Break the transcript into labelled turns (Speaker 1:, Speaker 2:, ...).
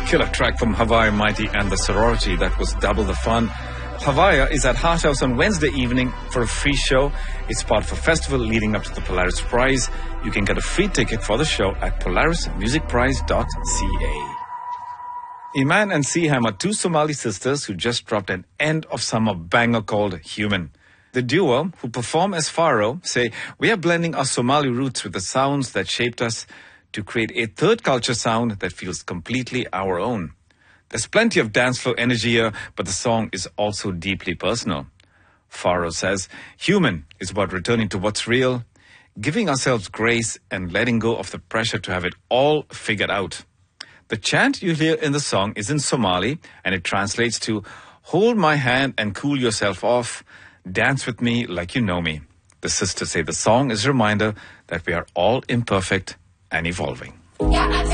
Speaker 1: Killer track from Hawaii Mighty and the Sorority. That was double the fun. Hawaii is at Heart House on Wednesday evening for a free show. It's part of a festival leading up to the Polaris Prize. You can get a free ticket for the show at polarismusicprize.ca. Iman and Siham are two Somali sisters who just dropped an end-of-summer banger called Human. The duo, who perform as Faro, say, "We are blending our Somali roots with the sounds that shaped us to create a third culture sound that feels completely our own." There's plenty of dance floor energy here, but the song is also deeply personal. Faro says, "Human is about returning to what's real, giving ourselves grace and letting go of the pressure to have it all figured out." The chant you hear in the song is in Somali, and it translates to, "Hold my hand and cool yourself off. Dance with me like you know me." The sisters say the song is a reminder that we are all imperfect and evolving.
Speaker 2: Yeah,